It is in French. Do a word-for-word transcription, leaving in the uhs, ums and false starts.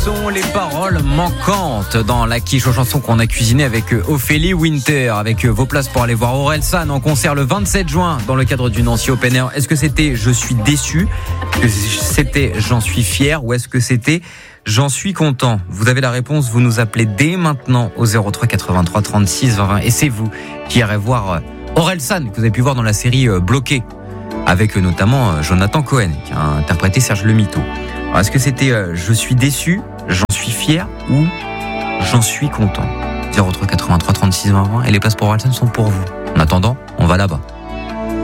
Sont les paroles manquantes dans la quiche aux chansons qu'on a cuisiné avec Ophélie Winter, avec vos places pour aller voir Orelsan en concert le vingt-sept juin dans le cadre du Nancy Open Air. Est-ce que c'était je suis déçu, est-ce que c'était j'en suis fier ou est-ce que c'était j'en suis content? Vous avez la réponse, vous nous appelez dès maintenant au zéro trois quatre-vingt-trois trente-six vingt et c'est vous qui irez voir Orelsan que vous avez pu voir dans la série Bloqué avec notamment Jonathan Cohen qui a interprété Serge Le Mito. Alors, est-ce que c'était euh, je suis déçu, j'en suis fier ou j'en suis content? zéro trois quatre-vingt-trois trente-six vingt et les places pour Orelsan sont pour vous. En attendant, on va là-bas.